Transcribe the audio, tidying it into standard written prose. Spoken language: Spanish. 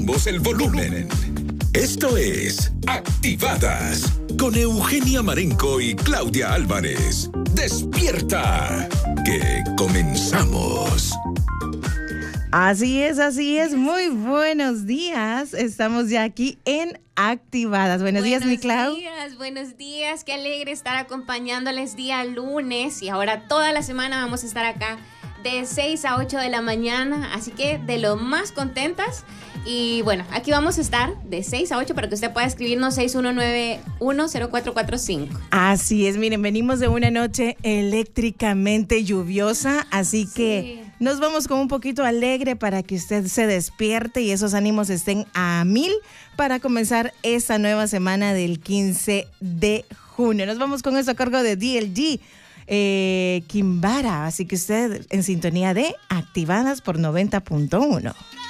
subimos el volumen. Esto es Activadas con Eugenia Marenco y Claudia Álvarez. ¡Despierta! Que comenzamos. Así es. Muy buenos días. Estamos ya aquí en Activadas. Buenos días, mi Clau. Buenos días. Qué alegre estar acompañándoles día lunes. Y ahora toda la semana vamos a estar acá de 6 a 8 de la mañana. Así que de lo más contentas. Y bueno, aquí vamos a estar de 6 a 8 para que usted pueda escribirnos 6191-0445. Así es, miren, venimos de una noche eléctricamente lluviosa, así que nos vamos con un poquito alegre para que usted se despierte y esos ánimos estén a 1000 para comenzar esta nueva semana del 15 de junio. Nos vamos con eso a cargo de DLG. Kimbara, así que usted en sintonía de Activadas por 90.1.